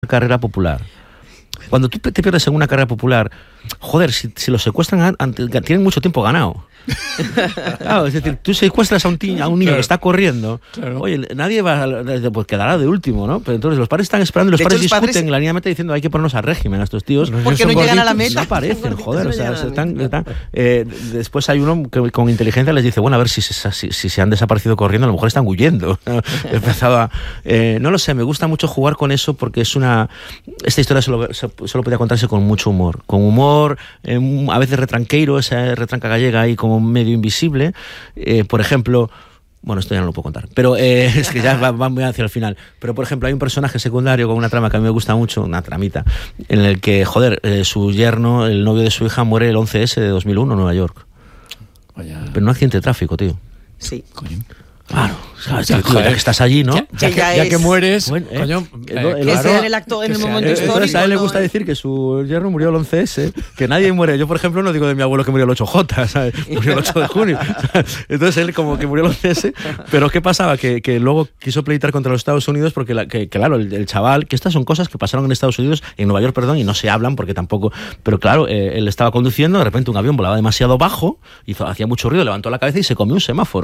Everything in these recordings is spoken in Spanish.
carrera popular. Cuando tú te pierdes en una carrera popular, joder, si lo secuestran, tienen mucho tiempo ganado. Claro, es decir, tú secuestras a un niño claro, que está corriendo, claro. Oye, nadie va, pues quedará de último, ¿no? Pero entonces los padres están esperando y los padres discuten linealmente diciendo hay que ponernos a régimen a estos tíos. Porque no llegan a la meta. No aparecen, joder, o sea, después hay uno que con inteligencia les dice, bueno, a ver si se han desaparecido corriendo, a lo mejor están huyendo. No lo sé, me gusta mucho jugar con eso porque es esta historia solo podía contarse con mucho humor. Con humor, a veces retranqueiro, esa retranca gallega ahí como medio invisible, por ejemplo, bueno, esto ya no lo puedo contar, pero es que ya va muy hacia el final, pero por ejemplo hay un personaje secundario con una trama que a mí me gusta mucho, una tramita, en el que, joder, su yerno, el novio de su hija, muere el 11S de 2001 en Nueva York. Vaya. Pero un accidente de tráfico, tío. Sí. Coño. Claro, ya que estás allí, ¿no? Ya que mueres, bueno, coño, que sea en el acto, en el momento histórico. Entonces a él le gusta decir que su yerno murió el 11S, que nadie muere. Yo, por ejemplo, no digo de mi abuelo que murió el 8J, ¿sabes? Murió el 8 de junio. Entonces él como que murió el 11S, pero ¿qué pasaba? Que luego quiso pleitar contra los Estados Unidos porque, claro, el chaval, que estas son cosas que pasaron en Estados Unidos, en Nueva York, perdón, y no se hablan porque tampoco... Pero claro, él estaba conduciendo, de repente un avión volaba demasiado bajo, hacía mucho ruido, levantó la cabeza y se comió un semáforo.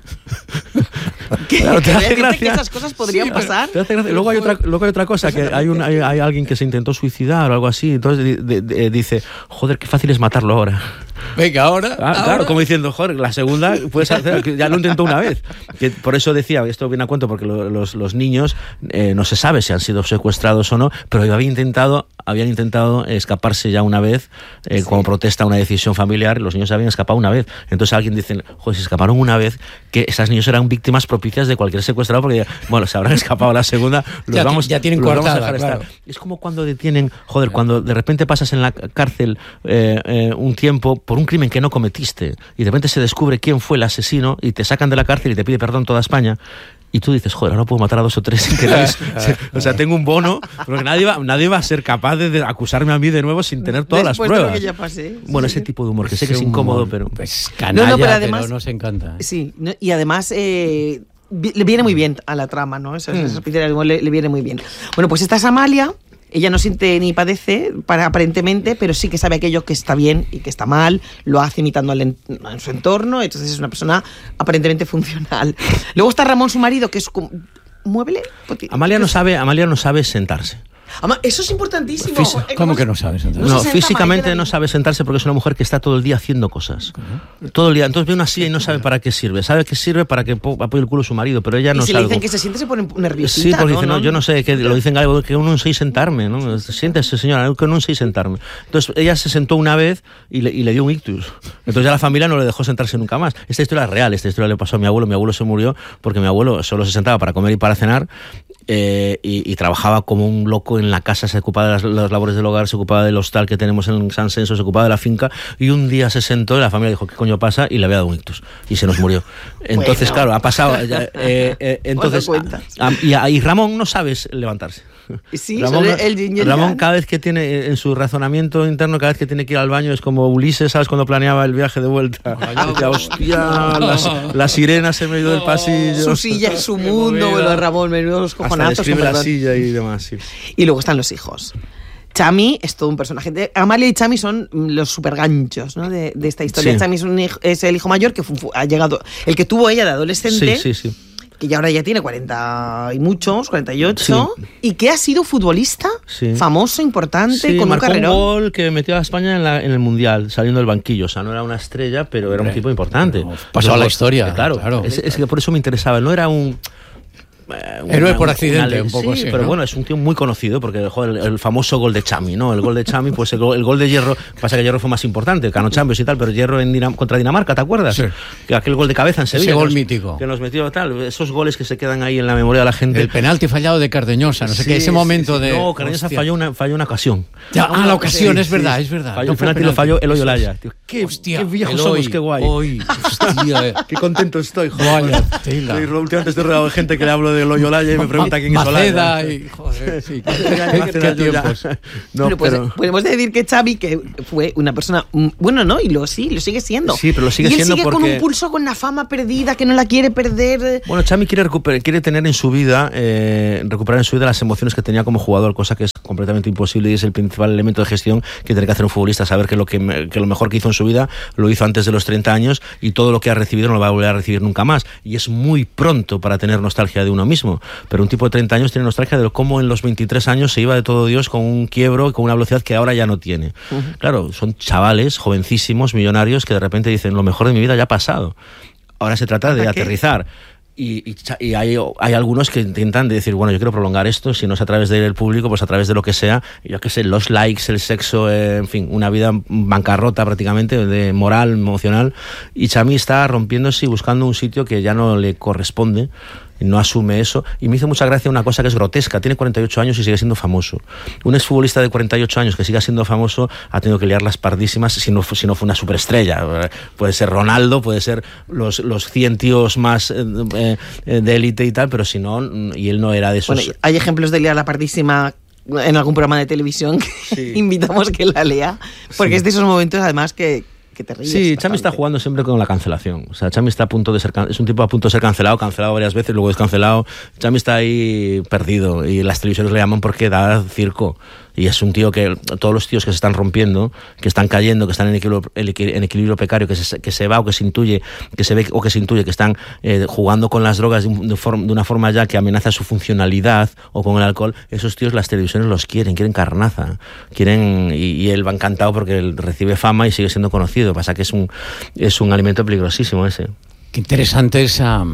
Claro, te hace gracia que esas cosas podrían pasar. Luego hay otra cosa, que hay alguien que se intentó suicidar o algo así, entonces dice, joder, qué fácil es matarlo ahora. Venga, ahora. Claro, como diciendo, joder, la segunda puedes hacer, ya lo intentó una vez. Que por eso decía, esto viene a cuento porque los niños no se sabe si han sido secuestrados o no, pero habían intentado escaparse ya una vez, como protesta a una decisión familiar, los niños habían escapado una vez. Entonces alguien dice, joder, si escaparon una vez, que esas niños eran víctimas propicias de cualquier secuestrado, porque bueno, se habrán escapado la segunda, ya tienen coartada, vamos a dejar claro. estar. Es como cuando detienen, joder, cuando de repente pasas en la cárcel un tiempo por un crimen que no cometiste y de repente se descubre quién fue el asesino y te sacan de la cárcel y te pide perdón toda España y tú dices, joder, ahora puedo matar a 2 o 3 sin que o sea, tengo un bono, porque nadie va a ser capaz de acusarme a mí de nuevo sin tener todas después las pruebas. De lo que ya pasé, bueno, ese tipo de humor, que sé que es incómodo, pero... Pues canalla, pero además, pero nos encanta. Sí, y además... le viene muy bien a la trama, ¿no? Esa especie de humor le viene muy bien. Bueno, pues esta es Amalia. Ella no siente ni padece, aparentemente, pero sí que sabe aquello que está bien y que está mal, lo hace imitando en su entorno, entonces es una persona aparentemente funcional. Luego está Ramón, su marido, que es mueble. Amalia no sabe sentarse. Eso es importantísimo. ¿Cómo que no sabe sentarse? No, físicamente no sabe sentarse porque es una mujer que está todo el día haciendo cosas. Todo el día. Entonces ve una silla y no sabe para qué sirve. Sabe que sirve para que apoye el culo su marido, pero ella no sabe. Y si le dicen que se siente, se pone nerviosita. Sí, porque dice, no, yo no sé, que lo dicen algo, que no sé sentarme, ¿no? Siéntese, señora, que no sé sentarme. Entonces ella se sentó una vez y le dio un ictus. Entonces ya la familia no le dejó sentarse nunca más. Esta historia es real, esta historia le pasó a mi abuelo. Mi abuelo se murió porque mi abuelo solo se sentaba para comer y para cenar. Y trabajaba como un loco en la casa, se ocupaba de las labores del hogar, se ocupaba del hostal que tenemos en San Censo, se ocupaba de la finca, y un día se sentó y la familia dijo, ¿qué coño pasa? Y le había dado un ictus y se nos murió. Entonces, bueno, claro, ha pasado entonces y Ramón no sabe levantarse. Sí, Ramón cada vez que tiene, en su razonamiento interno, cada vez que tiene que ir al baño es como Ulises, ¿sabes? Cuando planeaba el viaje de vuelta. Hostia, las sirenas en medio del pasillo. Su silla es su mundo, bueno, Ramón, menudo los cojonazos. Hasta describe la silla y demás, sí. Y luego están los hijos. Chami es todo un personaje. Amalia y Chami son los superganchos, ¿no? de esta historia. Sí. Chami es el hijo mayor que ha llegado, el que tuvo ella de adolescente. Sí. Que ahora ya tiene 40 y muchos, 48, y que ha sido futbolista famoso, importante, con un carrerón. Un gol que metió a España en el Mundial, saliendo del banquillo. O sea, no era una estrella, pero era un tipo importante. Pasó a la historia. Claro. Es que por eso me interesaba. No era un... Héroe por accidente, un poco así. Pero ¿no? bueno, es un tío muy conocido porque joder, el famoso gol de Chami, ¿no? El gol de Chami, pues el gol de Hierro, pasa que Hierro fue más importante, ganó Champions y tal, pero Hierro contra Dinamarca, ¿te acuerdas? Sí. Que aquel gol de cabeza en Sevilla. Ese gol mítico. Que nos metió tal, esos goles que se quedan ahí en la memoria de la gente. El penalti fallado de Cardeñosa, no sé qué, ese momento de... No, Cardeñosa falló una ocasión. La ocasión, es verdad. Falló un penalti, lo falló Eloy Olaya. Qué viejos somos, qué guay. Hostia, qué contento estoy, joder. Últimamente estoy rodeado de gente que le hablo de Loyola y me pregunta quién es Olaya. Joder, sí. ¿Qué tiempos? No, bueno, pues podemos decir que Xavi, que fue una persona, bueno, no, y lo sigue siendo. Sí, pero lo sigue y él siendo sigue porque... con un pulso, con la fama perdida, que no la quiere perder. Bueno, Xavi quiere tener en su vida, recuperar en su vida las emociones que tenía como jugador, cosa que es completamente imposible y es el principal elemento de gestión que tiene que hacer un futbolista, saber que lo mejor que hizo en su vida lo hizo antes de los 30 años y todo lo que ha recibido no lo va a volver a recibir nunca más. Y es muy pronto para tener nostalgia de uno mismo, pero un tipo de 30 años tiene nostalgia de cómo en los 23 años se iba de todo Dios con un quiebro y con una velocidad que ahora ya no tiene. Claro, son chavales jovencísimos, millonarios, que de repente dicen, lo mejor de mi vida ya ha pasado. Ahora se trata de aterrizar. Y hay algunos que intentan decir, bueno, yo quiero prolongar esto, si no es a través del público, pues a través de lo que sea, yo qué sé, los likes, el sexo, en fin, una vida bancarrota prácticamente, de moral, emocional, y Xavi está rompiéndose y buscando un sitio que ya no le corresponde, no asume eso, y me hizo mucha gracia una cosa que es grotesca. Tiene 48 años y sigue siendo famoso. Un exfutbolista de 48 años que siga siendo famoso ha tenido que liar las pardísimas si no fue una superestrella. Puede ser Ronaldo, puede ser los 100 tíos más de élite y tal, pero si no, y él no era de esos. Bueno, hay ejemplos de liar la pardísima en algún programa de televisión que sí. Invitamos que la lea, porque es de esos momentos además que te ríes. Sí, Xavi está jugando siempre con la cancelación. O sea, Xavi está a punto de ser, es un tipo a punto de ser cancelado varias veces, luego descancelado. Xavi está ahí perdido y las televisiones le llaman porque da circo. Y es un tío que todos los tíos que se están rompiendo, que están cayendo, que están en equilibrio precario, que se va o que se intuye, que se ve o que se intuye que están jugando con las drogas de una forma ya que amenaza su funcionalidad, o con el alcohol, esos tíos las televisiones los quieren carnaza, y él va encantado porque él recibe fama y sigue siendo conocido. Pasa que es un alimento peligrosísimo ese. Qué interesante esa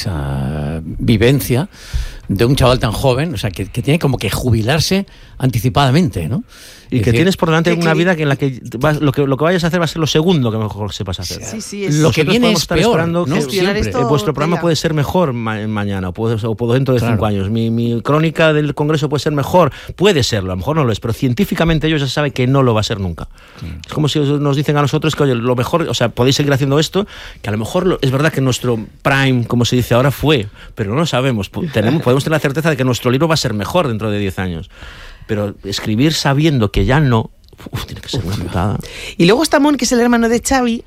vivencia de un chaval tan joven, o sea, que tiene como que jubilarse anticipadamente, ¿no? Y que tienes por delante una vida en la que lo que vayas a hacer va a ser lo segundo que mejor sepas hacer. Sí, lo que viene es peor, esperando, ¿no? Que vuestro programa puede ser mejor mañana o dentro de 5 años. Mi crónica del Congreso puede ser mejor, puede serlo, a lo mejor no lo es, pero científicamente ellos ya saben que no lo va a ser nunca. Es como si nos dicen a nosotros que, oye, lo mejor, o sea, podéis seguir haciendo esto, que a lo mejor es verdad que nuestro prime, como se dice ahora, fue, pero no lo sabemos. Podemos tener la certeza de que nuestro libro va a ser mejor dentro de 10 años. Pero escribir sabiendo que ya no, tiene que ser una putada. Y luego está Mon, que es el hermano de Xami,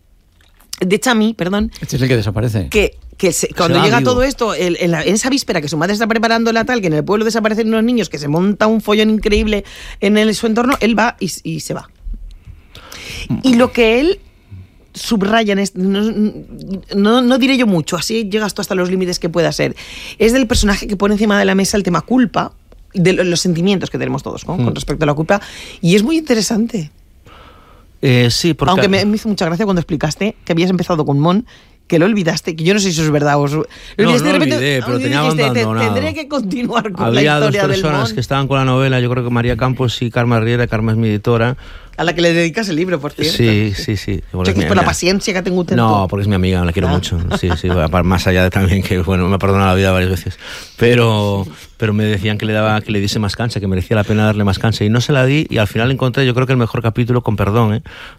perdón. Este es el que desaparece. Cuando llega todo esto, en esa víspera que su madre está preparando la tal, que en el pueblo desaparecen unos niños, que se monta un follón increíble en su entorno, él va y se va. Y lo que él subraya, no diré yo mucho, así llegas tú hasta los límites que pueda ser, es del personaje que pone encima de la mesa el tema culpa, de los sentimientos que tenemos todos con respecto a la culpa, y es muy interesante. Sí, porque... Aunque me hizo mucha gracia cuando explicaste que habías empezado con Mon, que lo olvidaste, que yo no sé si eso es verdad o... No lo olvidé, pero tenía abandonado. Tendré que continuar con Había la historia del Mon. dos personas que estaban con la novela, yo creo que María Campos y Carme Riera. Carme es mi editora. A la que le dedicas el libro, por cierto. Sí. Bueno, por la paciencia que tengo usted. No, porque es mi amiga, la quiero mucho. Sí, más allá de también que, bueno, me ha perdonado la vida varias veces. Pero me decían que le diese más cancha, que merecía la pena darle más cancha. Y no se la di, y al final encontré, yo creo que el mejor capítulo, con perdón,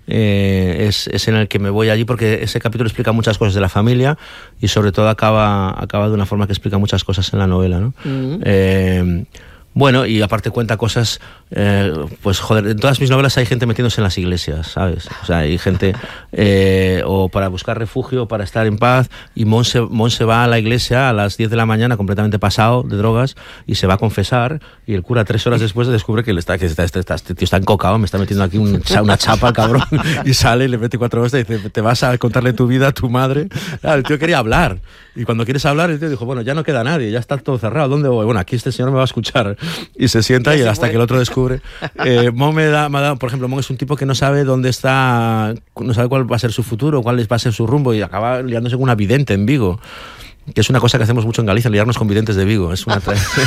es en el que me voy allí, porque ese capítulo explica muchas cosas de la familia y sobre todo acaba de una forma que explica muchas cosas en la novela, ¿no? Bueno, y aparte cuenta cosas, pues joder, en todas mis novelas hay gente metiéndose en las iglesias, ¿sabes? O sea, hay gente o para buscar refugio, o para estar en paz, y Mon se va a la iglesia a las 10 de la mañana completamente pasado de drogas y se va a confesar, y el cura 3 horas después descubre que este tío está encocado, me está metiendo aquí una chapa, cabrón, y sale y le mete 4 horas y dice, te vas a contarle tu vida a tu madre. Claro, el tío quería hablar, y cuando quieres hablar el tío dijo, bueno, ya no queda nadie, ya está todo cerrado, ¿dónde voy? Bueno, aquí este señor me va a escuchar. Y se sienta y hasta que el otro descubre. Mon me da, por ejemplo, Mon es un tipo que no sabe dónde está, no sabe cuál va a ser su futuro, cuál va a ser su rumbo, y acaba liándose con una vidente en Vigo, que es una cosa que hacemos mucho en Galicia, liarnos con videntes de Vigo. Es una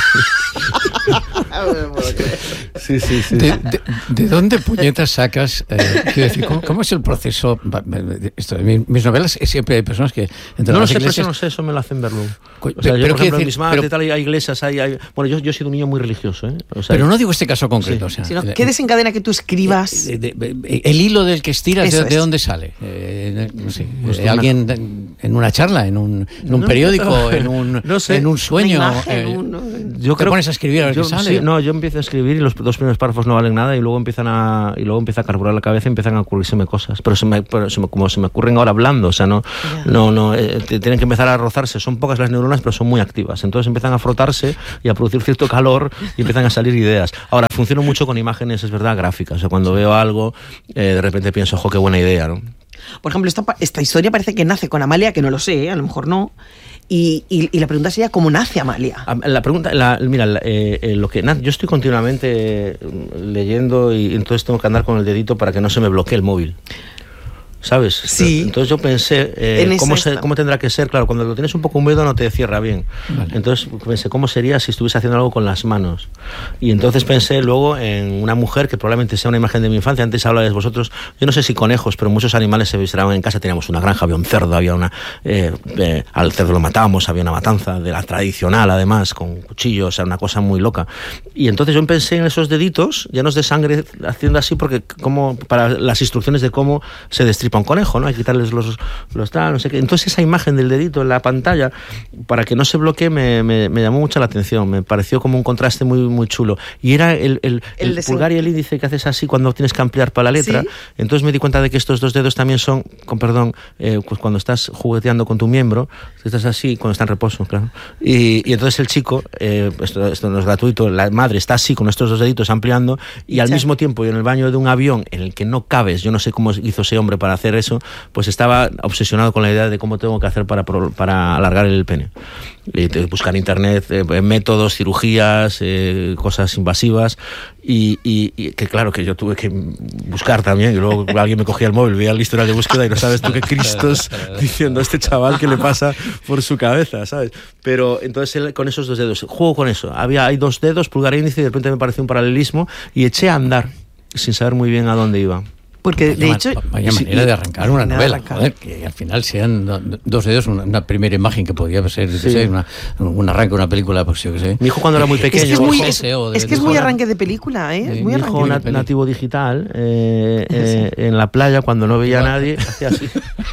Sí. ¿De dónde puñetas sacas? Quiero decir, ¿cómo es el proceso? Mis novelas siempre hay personas que... No sé, eso me lo hacen verlo. O sea, yo, por ejemplo, en mis madres hay iglesias, bueno, yo he sido un niño muy religioso, O sea, pero no digo este caso concreto. Sí. O sea, sino, ¿qué desencadena que tú escribas? El hilo del que estiras, ¿de dónde sale? No sé, alguien... en una charla, en un periódico, en un sueño. Yo te pones a escribir a ver qué sale. Sí, yo empiezo a escribir y los 2 primeros párrafos no valen nada y luego empieza a carburar la cabeza y empiezan a ocurrírseme cosas. Pero como se me ocurren ahora hablando, o sea, tienen que empezar a rozarse. Son pocas las neuronas, pero son muy activas. Entonces empiezan a frotarse y a producir cierto calor y empiezan a salir ideas. Ahora, funciono mucho con imágenes, es verdad, gráficas. O sea, cuando veo algo, de repente pienso, ojo, qué buena idea, ¿no? Por ejemplo, esta historia parece que nace con Amalia, que no lo sé, a lo mejor no. Y la pregunta sería, ¿cómo nace Amalia? La pregunta, lo que yo estoy continuamente leyendo y entonces tengo que andar con el dedito para que no se me bloquee el móvil. ¿Sabes? Sí. Entonces yo pensé, ¿cómo tendrá que ser? Claro, cuando lo tienes un poco húmedo no te cierra bien. Vale. Entonces pensé, ¿cómo sería si estuviese haciendo algo con las manos? Y entonces pensé luego en una mujer que probablemente sea una imagen de mi infancia. Antes hablabais vosotros, yo no sé si conejos, pero muchos animales se visitaban en casa. Teníamos una granja, había un cerdo, había al cerdo lo matábamos, había una matanza de la tradicional, además, con cuchillos, o sea, una cosa muy loca. Y entonces yo pensé en esos deditos llenos de sangre, haciendo así, porque como para las instrucciones de cómo se destripa un conejo, ¿no? Hay que quitarles los tal, no sé qué. Entonces esa imagen del dedito en la pantalla, para que no se bloquee, me llamó mucho la atención. Me pareció como un contraste muy, muy chulo. Y era el pulgar y el índice que haces así cuando tienes que ampliar para la letra. ¿Sí? Entonces me di cuenta de que estos 2 dedos también son, pues cuando estás jugueteando con tu miembro, estás así, cuando está en reposo, claro. Y entonces el chico, esto no es gratuito, la madre está así con estos 2 deditos ampliando y al mismo tiempo y en el baño de un avión en el que no cabes, yo no sé cómo hizo ese hombre para hacer eso, pues estaba obsesionado con la idea de cómo tengo que hacer para alargar el pene. Buscar en internet métodos, cirugías, cosas invasivas y que claro que yo tuve que buscar también y luego alguien me cogía el móvil, veía el historial de búsqueda y no sabes tú qué Cristos diciendo a este chaval qué le pasa por su cabeza, ¿sabes? Pero entonces él con esos 2 dedos, juego con eso, hay 2 dedos, pulgar e índice y de repente me pareció un paralelismo y eché a andar sin saber muy bien a dónde iba. Porque de hecho... Vaya manera de arrancar una novela, joder, que al final sean 2 dedos, una primera imagen que podría ser, un arranque de una película, pues yo qué sé. Mi hijo cuando era muy pequeño... Es que es muy arranque de película, ¿eh? Mi hijo nativo digital, en la playa, cuando no veía a nadie, hacía así.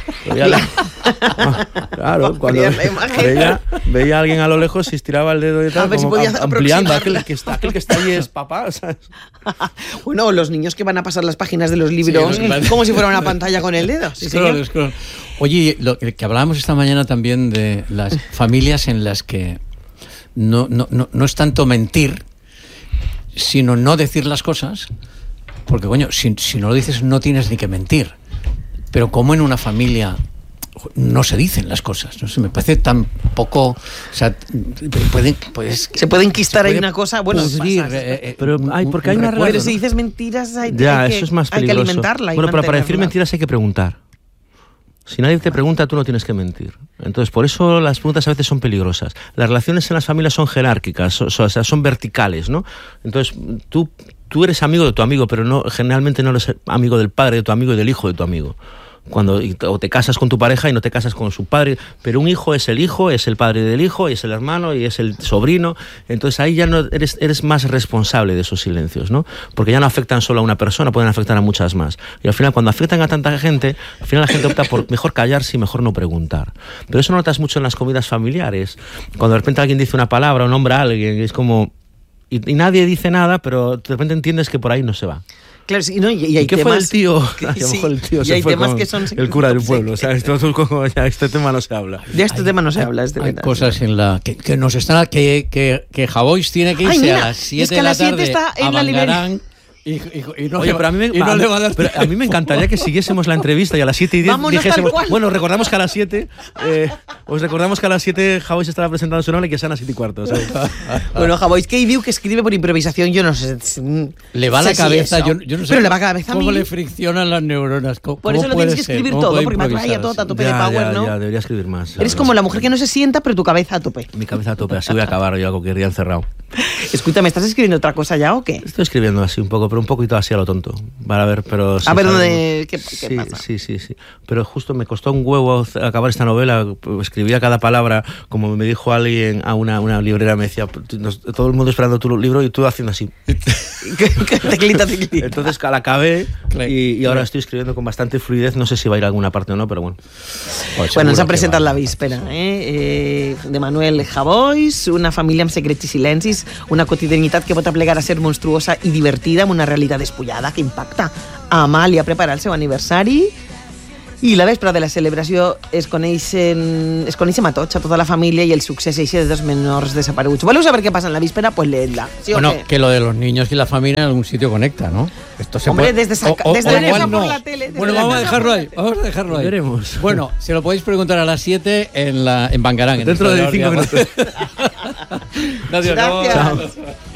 Claro, cuando veía a alguien a lo lejos y estiraba el dedo y tal, como ampliando, aquel que está ahí es papá, ¿sabes? Bueno, los niños que van a pasar las páginas de los libros como si fuera una pantalla con el dedo. Sí, scroll. Oye, lo que hablábamos esta mañana también de las familias en las que no es tanto mentir, sino no decir las cosas, porque coño, si no lo dices no tienes ni que mentir. Pero como en una familia no se dicen las cosas, no sé, me parece tan poco, o sea, se puede enquistar ahí una cosa, bueno, pero porque hay una relación. Pero si dices mentiras eso es más peligroso. Hay que alimentarla. Bueno, pero para decir mentiras hay que preguntar. Si nadie te pregunta, tú no tienes que mentir. Entonces, por eso las preguntas a veces son peligrosas. Las relaciones en las familias son jerárquicas, o sea, son verticales, ¿no? Entonces, tú eres amigo de tu amigo, pero generalmente no eres amigo del padre de tu amigo y del hijo de tu amigo. O te casas con tu pareja y no te casas con su padre, pero un hijo, es el padre del hijo, y es el hermano, y es el sobrino. Entonces ahí ya no eres más responsable de esos silencios, ¿no? Porque ya no afectan solo a una persona, pueden afectar a muchas más. Y al final, cuando afectan a tanta gente, al final la gente opta por mejor callarse y mejor no preguntar. Pero eso lo notas mucho en las comidas familiares. Cuando de repente alguien dice una palabra o nombra a alguien, es como... Y nadie dice nada, pero de repente entiendes que por ahí no se va. Claro, sí, no, y hay ¿qué temas, fue el tío? A lo mejor el tío se fue con que son el cura del pueblo. O sea, este tema no se habla. De este tema no se habla. Hay cosas en la que nos están... Que Javois tiene que irse a las 7 de la tarde a Bangarán. Oye, pero a mí me encantaría que siguiésemos la entrevista y a las 7:10 dijésemos, bueno, recordamos que a las 7 Javois estará presentando su novela y que sean a 7:15, ¿sabes? Bueno, Javois que diu que escribe por improvisación, yo no sé. Le va la cabeza, yo no sé. Pero le va la cabeza cómo le friccionan las neuronas. Por eso lo tienes que escribir todo, porque me traía todo a tope de power, ¿no? Ya, debería escribir más. Eres como la mujer que no se sienta, pero tu cabeza a tope. Mi cabeza a tope, así voy a acabar yo algo que quería encerrado. Escúchame, ¿estás escribiendo otra cosa ya o qué? Estoy escribiendo así un poco, pero un poquito así a lo tonto. Para ver, pero... A ver dónde... ¿Qué pasa? Sí. Pero justo me costó un huevo acabar esta novela. Escribía cada palabra, como me dijo alguien a una librera, me decía, todo el mundo esperando tu libro y tú haciendo así. Teclita. Entonces la acabé y ahora estoy escribiendo con bastante fluidez. No sé si va a ir a alguna parte o no, pero bueno. Bueno, ens ha presentat La víspera, de Manuel Javois, una família amb secrets i silencis, una quotidianitat que pot aplegar a ser monstruosa i divertida amb una realitat despullada que impacta. Amàlia prepara el seu aniversari i la vespre de la celebració es coneixen a tots, a tota la família, i el succés eixe de dos menors desapareguts. ¿Voleu saber qué pasa en la víspera? Pues leedla. ¿Sí bueno, o qué? Que lo de los niños y la familia en algún sitio conecta, ¿no? Esto se Hombre, puede... desde igual no. por la tele. Bueno, vamos a dejarlo ahí. Veremos. Bueno, se lo podéis preguntar a las 7 en Bangarang. Dentro de 5 minutos. Gracias. Gracias.